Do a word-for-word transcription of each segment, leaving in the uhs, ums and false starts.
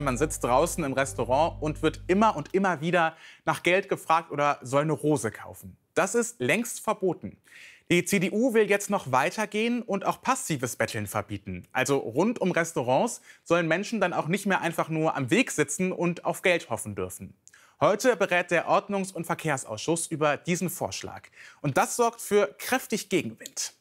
Man sitzt draußen im Restaurant und wird immer und immer wieder nach Geld gefragt oder soll eine Rose kaufen. Das ist längst verboten. Die C D U will jetzt noch weitergehen und auch passives Betteln verbieten. Also rund um Restaurants sollen Menschen dann auch nicht mehr einfach nur am Weg sitzen und auf Geld hoffen dürfen. Heute berät der Ordnungs- und Verkehrsausschuss über diesen Vorschlag. Und das sorgt für kräftig Gegenwind.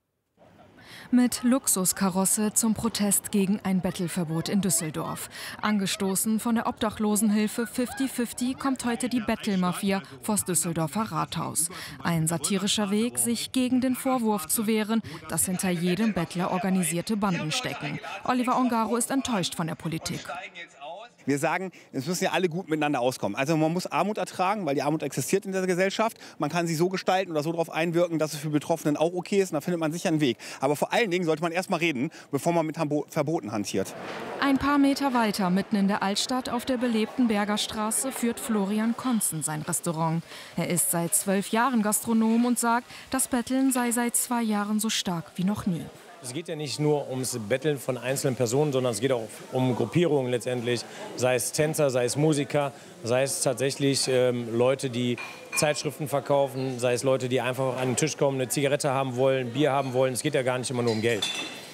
Mit Luxuskarosse zum Protest gegen ein Bettelverbot in Düsseldorf. Angestoßen von der Obdachlosenhilfe fünfzig fünfzig kommt heute die Bettelmafia vors Düsseldorfer Rathaus. Ein satirischer Weg, sich gegen den Vorwurf zu wehren, dass hinter jedem Bettler organisierte Banden stecken. Oliver Ongaro ist enttäuscht von der Politik. Wir sagen, es müssen ja alle gut miteinander auskommen. Also man muss Armut ertragen, weil die Armut existiert in der Gesellschaft. Man kann sie so gestalten oder so darauf einwirken, dass es für Betroffenen auch okay ist. Und da findet man sicher einen Weg. Aber vor allen Dingen sollte man erst mal reden, bevor man mit Verboten hantiert. Ein paar Meter weiter, mitten in der Altstadt auf der belebten Bergerstraße, führt Florian Konzen sein Restaurant. Er ist seit zwölf Jahren Gastronom und sagt, das Betteln sei seit zwei Jahren so stark wie noch nie. Es geht ja nicht nur ums Betteln von einzelnen Personen, sondern es geht auch um Gruppierungen letztendlich. Sei es Tänzer, sei es Musiker, sei es tatsächlich ähm, Leute, die Zeitschriften verkaufen, sei es Leute, die einfach an den Tisch kommen, eine Zigarette haben wollen, Bier haben wollen. Es geht ja gar nicht immer nur um Geld.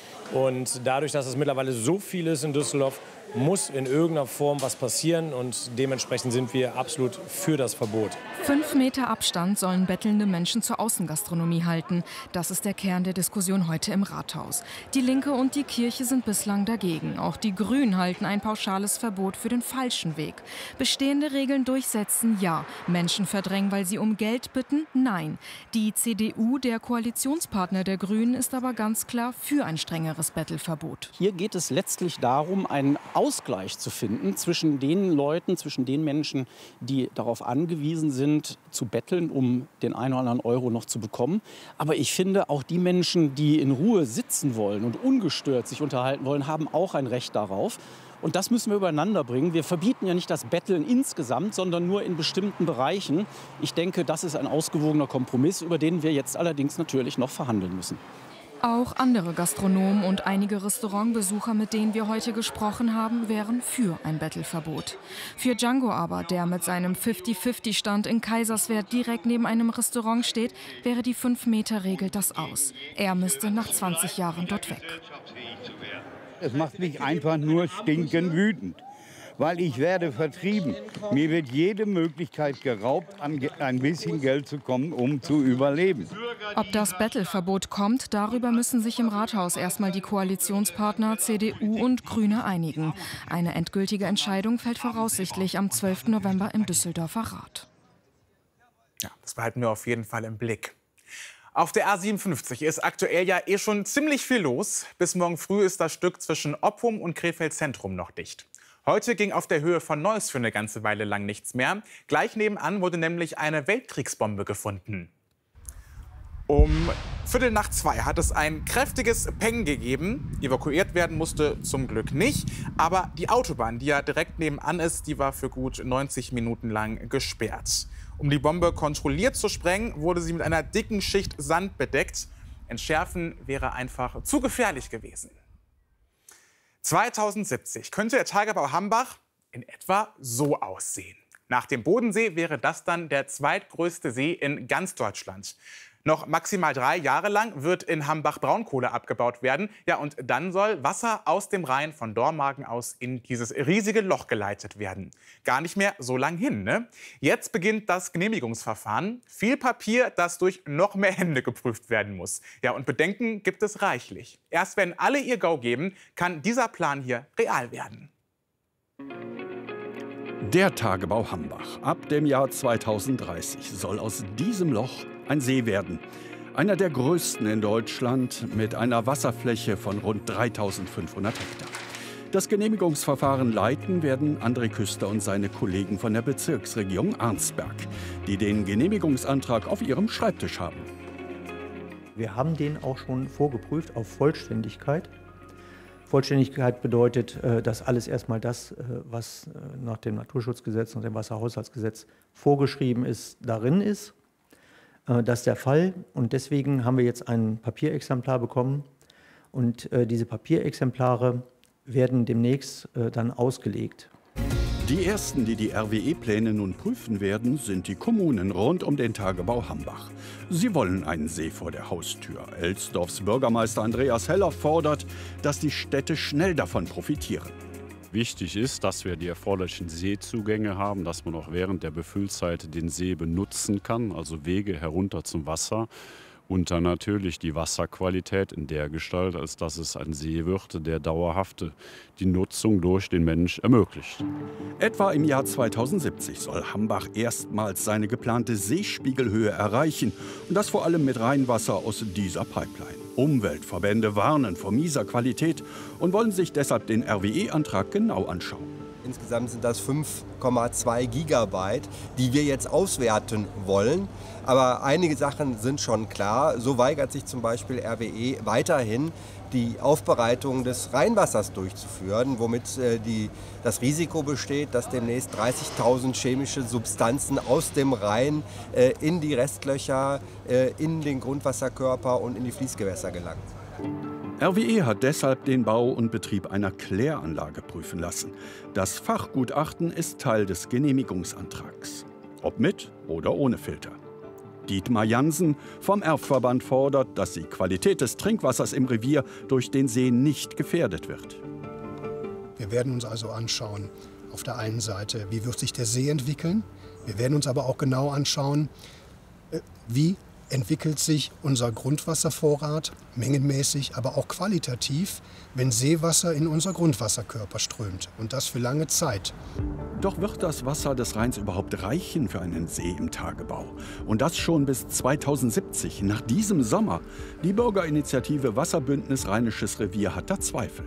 Und dadurch, dass es mittlerweile so viel ist in Düsseldorf, muss in irgendeiner Form was passieren. Und dementsprechend sind wir absolut für das Verbot. Fünf Meter Abstand sollen bettelnde Menschen zur Außengastronomie halten. Das ist der Kern der Diskussion heute im Rathaus. Die Linke und die Kirche sind bislang dagegen. Auch die Grünen halten ein pauschales Verbot für den falschen Weg. Bestehende Regeln durchsetzen, ja. Menschen verdrängen, weil sie um Geld bitten, nein. Die C D U, der Koalitionspartner der Grünen, ist aber ganz klar für ein strengeres Bettelverbot. Hier geht es letztlich darum, einen Ausgleich zu finden zwischen den Leuten, zwischen den Menschen, die darauf angewiesen sind, zu betteln, um den einen oder anderen Euro noch zu bekommen. Aber ich finde, auch die Menschen, die in Ruhe sitzen wollen und ungestört sich unterhalten wollen, haben auch ein Recht darauf. Und das müssen wir übereinander bringen. Wir verbieten ja nicht das Betteln insgesamt, sondern nur in bestimmten Bereichen. Ich denke, das ist ein ausgewogener Kompromiss, über den wir jetzt allerdings natürlich noch verhandeln müssen. Auch andere Gastronomen und einige Restaurantbesucher, mit denen wir heute gesprochen haben, wären für ein Bettelverbot. Für Django aber, der mit seinem fünfzig fünfzig Stand in Kaiserswerth direkt neben einem Restaurant steht, wäre die fünf Meter Regel das aus. Er müsste nach zwanzig Jahren dort weg. Es macht mich einfach nur stinkend wütend, weil ich werde vertrieben. Mir wird jede Möglichkeit geraubt, an ein bisschen Geld zu kommen, um zu überleben. Ob das Bettelverbot kommt, darüber müssen sich im Rathaus erstmal die Koalitionspartner C D U und Grüne einigen. Eine endgültige Entscheidung fällt voraussichtlich am zwölften November im Düsseldorfer Rat. Ja, das behalten wir auf jeden Fall im Blick. Auf der A siebenundfünfzig ist aktuell ja eh schon ziemlich viel los. Bis morgen früh ist das Stück zwischen Oppum und Krefeld Zentrum noch dicht. Heute ging auf der Höhe von Neuss für eine ganze Weile lang nichts mehr. Gleich nebenan wurde nämlich eine Weltkriegsbombe gefunden. Um Viertel nach zwei hat es ein kräftiges Peng gegeben. Evakuiert werden musste zum Glück nicht. Aber die Autobahn, die ja direkt nebenan ist, die war für gut neunzig Minuten lang gesperrt. Um die Bombe kontrolliert zu sprengen, wurde sie mit einer dicken Schicht Sand bedeckt. Entschärfen wäre einfach zu gefährlich gewesen. zweitausendsiebzig könnte der Tagebau Hambach in etwa so aussehen. Nach dem Bodensee wäre das dann der zweitgrößte See in ganz Deutschland. Noch maximal drei Jahre lang wird in Hambach Braunkohle abgebaut werden. Ja, und dann soll Wasser aus dem Rhein von Dormagen aus in dieses riesige Loch geleitet werden. Gar nicht mehr so lang hin, ne? Jetzt beginnt das Genehmigungsverfahren. Viel Papier, das durch noch mehr Hände geprüft werden muss. Ja, und Bedenken gibt es reichlich. Erst wenn alle ihr Go geben, kann dieser Plan hier real werden. Der Tagebau Hambach ab dem Jahr zweitausenddreißig soll aus diesem Loch ein See werden. Einer der größten in Deutschland mit einer Wasserfläche von rund dreitausendfünfhundert Hektar. Das Genehmigungsverfahren leiten werden André Küster und seine Kollegen von der Bezirksregierung Arnsberg, die den Genehmigungsantrag auf ihrem Schreibtisch haben. Wir haben den auch schon vorgeprüft auf Vollständigkeit. Vollständigkeit bedeutet, dass alles erstmal das, was nach dem Naturschutzgesetz und dem Wasserhaushaltsgesetz vorgeschrieben ist, darin ist. Das ist der Fall und deswegen haben wir jetzt ein Papierexemplar bekommen und diese Papierexemplare werden demnächst äh, dann ausgelegt. Die ersten, die die R W E-Pläne nun prüfen werden, sind die Kommunen rund um den Tagebau Hambach. Sie wollen einen See vor der Haustür. Elsdorfs Bürgermeister Andreas Heller fordert, dass die Städte schnell davon profitieren. Wichtig ist, dass wir die erforderlichen Seezugänge haben, dass man auch während der Befüllzeit den See benutzen kann, also Wege herunter zum Wasser. Und dann natürlich die Wasserqualität in der Gestalt, als dass es ein See wird, der dauerhaft die Nutzung durch den Mensch ermöglicht. Etwa im Jahr zweitausendsiebzig soll Hambach erstmals seine geplante Seespiegelhöhe erreichen. Und das vor allem mit Rheinwasser aus dieser Pipeline. Umweltverbände warnen vor mieser Qualität und wollen sich deshalb den R W E-Antrag genau anschauen. Insgesamt sind das fünf Komma zwei Gigabyte, die wir jetzt auswerten wollen. Aber einige Sachen sind schon klar. So weigert sich zum Beispiel R W E weiterhin, die Aufbereitung des Rheinwassers durchzuführen, womit äh, die, das Risiko besteht, dass demnächst dreißigtausend chemische Substanzen aus dem Rhein äh, in die Restlöcher, äh, in den Grundwasserkörper und in die Fließgewässer gelangen. R W E hat deshalb den Bau und Betrieb einer Kläranlage prüfen lassen. Das Fachgutachten ist Teil des Genehmigungsantrags. Ob mit oder ohne Filter. Dietmar Jansen vom Erfverband fordert, dass die Qualität des Trinkwassers im Revier durch den See nicht gefährdet wird. Wir werden uns also anschauen, auf der einen Seite, wie wird sich der See entwickeln. Wir werden uns aber auch genau anschauen, wie entwickelt sich unser Grundwasservorrat, mengenmäßig, aber auch qualitativ, wenn Seewasser in unser Grundwasserkörper strömt. Und das für lange Zeit. Doch wird das Wasser des Rheins überhaupt reichen für einen See im Tagebau? Und das schon bis zweitausendsiebzig, nach diesem Sommer. Die Bürgerinitiative Wasserbündnis Rheinisches Revier hat da Zweifel.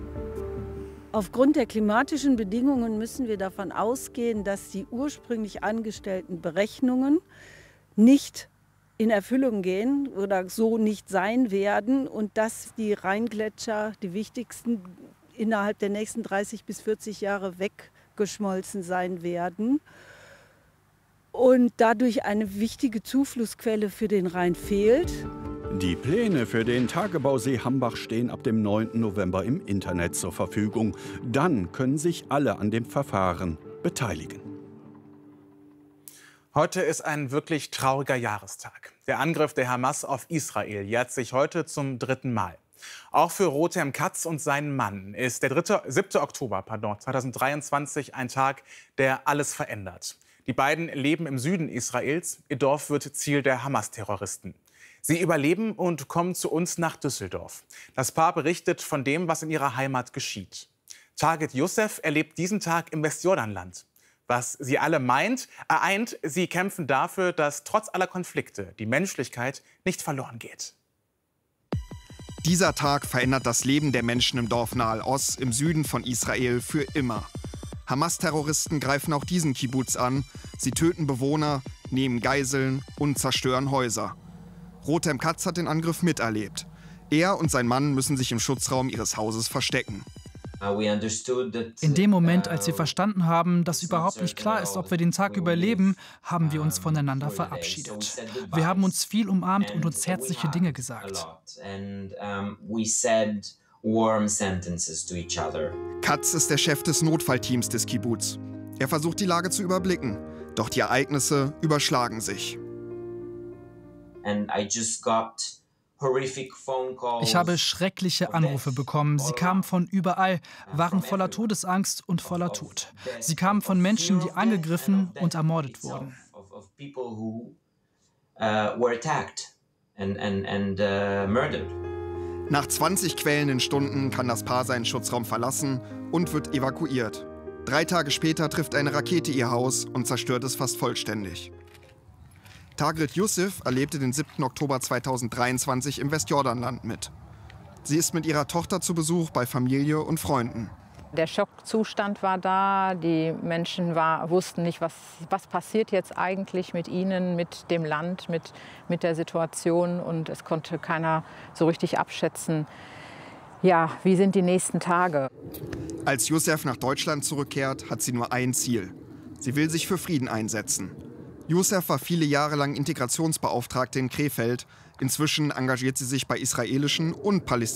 Aufgrund der klimatischen Bedingungen müssen wir davon ausgehen, dass die ursprünglich angestellten Berechnungen nicht in Erfüllung gehen oder so nicht sein werden und dass die Rheingletscher, die wichtigsten, innerhalb der nächsten dreißig bis vierzig Jahre weggeschmolzen sein werden und dadurch eine wichtige Zuflussquelle für den Rhein fehlt. Die Pläne für den Tagebausee Hambach stehen ab dem neunten November im Internet zur Verfügung. Dann können sich alle an dem Verfahren beteiligen. Heute ist ein wirklich trauriger Jahrestag. Der Angriff der Hamas auf Israel jährt sich heute zum dritten Mal. Auch für Rotem Katz und seinen Mann ist der siebte Oktober pardon, zweitausenddreiundzwanzig ein Tag, der alles verändert. Die beiden leben im Süden Israels. Ihr Dorf wird Ziel der Hamas-Terroristen. Sie überleben und kommen zu uns nach Düsseldorf. Das Paar berichtet von dem, was in ihrer Heimat geschieht. Target Youssef erlebt diesen Tag im Westjordanland. Was sie alle meint, ereint, sie kämpfen dafür, dass trotz aller Konflikte die Menschlichkeit nicht verloren geht. Dieser Tag verändert das Leben der Menschen im Dorf Nahal Oz im Süden von Israel für immer. Hamas-Terroristen greifen auch diesen Kibbuz an. Sie töten Bewohner, nehmen Geiseln und zerstören Häuser. Rotem Katz hat den Angriff miterlebt. Er und sein Mann müssen sich im Schutzraum ihres Hauses verstecken. In dem Moment, als wir verstanden haben, dass überhaupt nicht klar ist, ob wir den Tag überleben, haben wir uns voneinander verabschiedet. Wir haben uns viel umarmt und uns herzliche Dinge gesagt. Katz ist der Chef des Notfallteams des Kibbuz. Er versucht, die Lage zu überblicken. Doch die Ereignisse überschlagen sich. Ich habe schreckliche Anrufe bekommen. Sie kamen von überall, waren voller Todesangst und voller Tod. Sie kamen von Menschen, die angegriffen und ermordet wurden. Nach zwanzig quälenden Stunden kann das Paar seinen Schutzraum verlassen und wird evakuiert. Drei Tage später trifft eine Rakete ihr Haus und zerstört es fast vollständig. Target Youssef erlebte den siebten Oktober zweitausenddreiundzwanzig im Westjordanland mit. Sie ist mit ihrer Tochter zu Besuch bei Familie und Freunden. Der Schockzustand war da, die Menschen war, wussten nicht, was, was passiert jetzt eigentlich mit ihnen, mit dem Land, mit, mit der Situation. Und es konnte keiner so richtig abschätzen, ja, wie sind die nächsten Tage. Als Youssef nach Deutschland zurückkehrt, hat sie nur ein Ziel. Sie will sich für Frieden einsetzen. Youssef war viele Jahre lang Integrationsbeauftragte in Krefeld. Inzwischen engagiert sie sich bei israelischen und palästinensischen